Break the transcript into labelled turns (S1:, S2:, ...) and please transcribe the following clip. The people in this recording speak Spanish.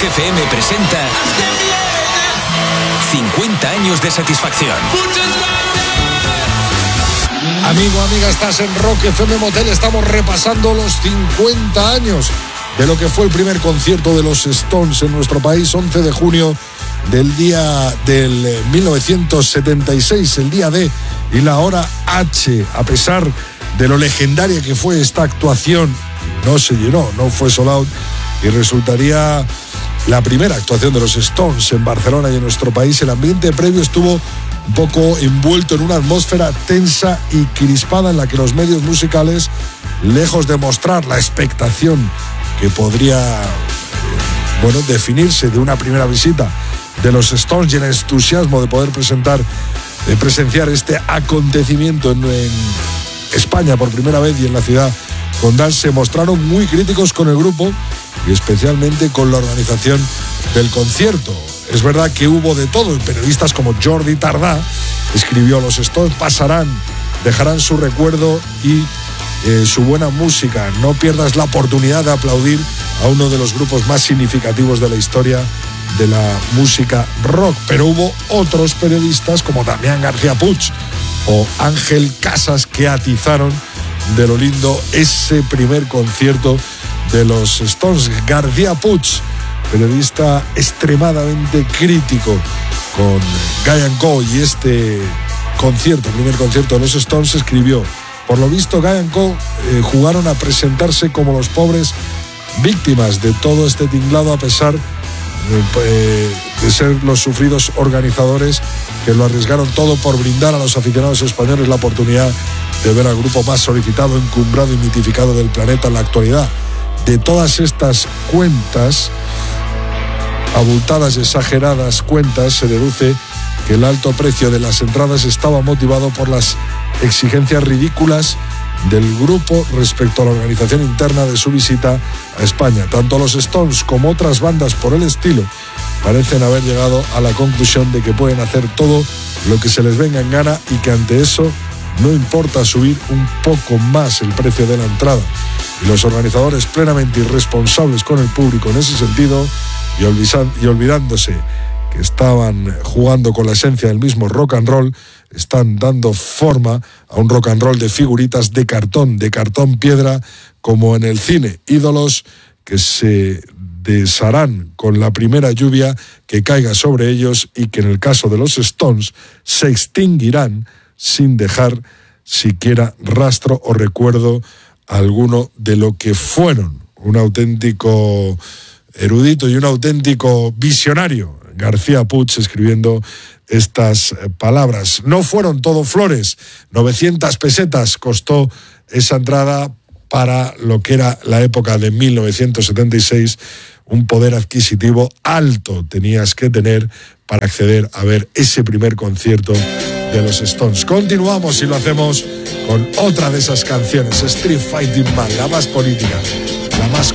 S1: FM presenta 50 años de satisfacción.
S2: Amigo, amiga, estás en Rock FM Motel. Estamos repasando los 50 años de lo que fue el primer concierto de los Stones en nuestro país, 11 de junio del día del 1976, el día D y la hora H. A pesar de lo legendaria que fue esta actuación, no se llenó, no fue sold out, y resultaría la primera actuación de los Stones en Barcelona y en nuestro país. El ambiente previo estuvo un poco envuelto en una atmósfera tensa y crispada en la que los medios musicales, lejos de mostrar la expectación que podría definirse de una primera visita de los Stones y el entusiasmo de poder presenciar este acontecimiento en España por primera vez y en la ciudad condal, se mostraron muy críticos con el grupo y especialmente con la organización del concierto. Es verdad que hubo de todo. Periodistas como Jordi Tardá escribió: los Stones dejarán su recuerdo y su buena música. No pierdas la oportunidad de aplaudir a uno de los grupos más significativos de la historia de la música rock. Pero hubo otros periodistas como Damián García Puig o Ángel Casas que atizaron de lo lindo ese primer concierto de los Stones. García Puig, periodista extremadamente crítico con Guy & Co y este primer concierto de los Stones, escribió: por lo visto Guy & Co jugaron a presentarse como los pobres víctimas de todo este tinglado, a pesar de ser los sufridos organizadores que lo arriesgaron todo por brindar a los aficionados españoles la oportunidad de ver al grupo más solicitado, encumbrado y mitificado del planeta en la actualidad. De todas estas cuentas, abultadas y exageradas cuentas, se deduce que el alto precio de las entradas estaba motivado por las exigencias ridículas del grupo respecto a la organización interna de su visita a España. Tanto los Stones como otras bandas por el estilo parecen haber llegado a la conclusión de que pueden hacer todo lo que se les venga en gana y que ante eso no importa subir un poco más el precio de la entrada. Y los organizadores, plenamente irresponsables con el público en ese sentido y olvidándose que estaban jugando con la esencia del mismo rock and roll, están dando forma a un rock and roll de figuritas de cartón piedra, como en el cine, ídolos que se desharán con la primera lluvia que caiga sobre ellos y que en el caso de los Stones se extinguirán sin dejar siquiera rastro o recuerdo alguno de lo que fueron. Un auténtico erudito y un auténtico visionario, García Puig, escribiendo estas palabras. No fueron todo flores. 900 pesetas costó esa entrada para lo que era la época de 1976. Un poder adquisitivo alto tenías que tener para acceder a ver ese primer concierto de los Stones. Continuamos y lo hacemos con otra de esas canciones, Street Fighting Man, la más política, la más